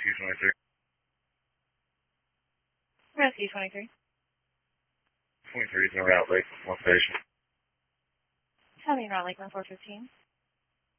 Rescue 23. Rescue 23. 23 is in route Lake 1 station. Coming around Lakeland 415.